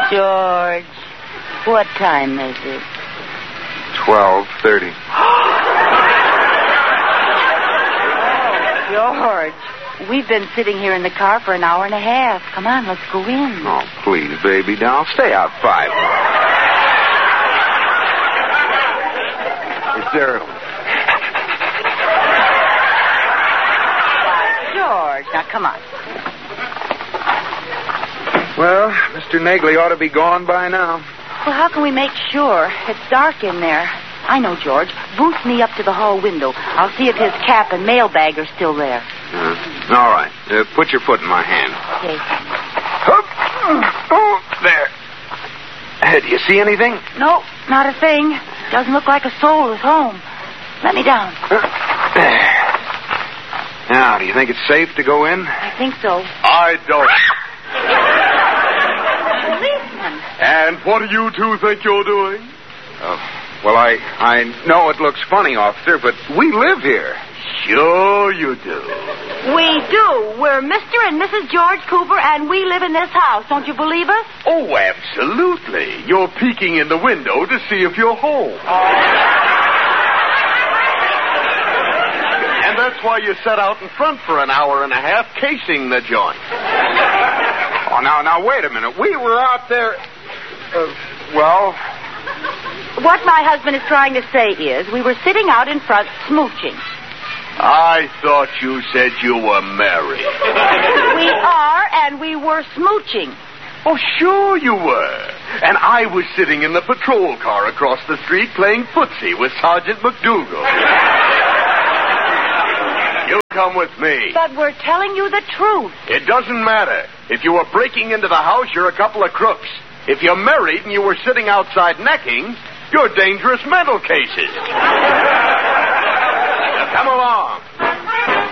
George, what time is it? 12:30. George, we've been sitting here in the car for an hour and a half. Come on, let's go in. Oh, please, baby doll. Stay out 5 minutes. Is there... George, now come on. Well, Mr. Nagley ought to be gone by now. Well, how can we make sure? It's dark in there. I know, George. Boost me up to the hall window. I'll see if his cap and mailbag are still there. All right. Put your foot in my hand. Okay. Oh, there. Do you see anything? No, not a thing. Doesn't look like a soul is home. Let me down. Now, do you think it's safe to go in? I think so. I don't. Policeman. And what do you two think you're doing? Well, I know it looks funny, officer, but we live here. Sure you do. We do. We're Mr. and Mrs. George Cooper, and we live in this house. Don't you believe us? Oh, absolutely. You're peeking in the window to see if you're home. And that's why you sat out in front for an hour and a half casing the joint. Oh, now, wait a minute. We were out there... well... What my husband is trying to say is we were sitting out in front smooching. I thought you said you were married. We are, and we were smooching. Oh, sure you were. And I was sitting in the patrol car across the street playing footsie with Sergeant McDougal. You come with me. But we're telling you the truth. It doesn't matter. If you were breaking into the house, you're a couple of crooks. If you're married and you were sitting outside necking, you're dangerous mental cases.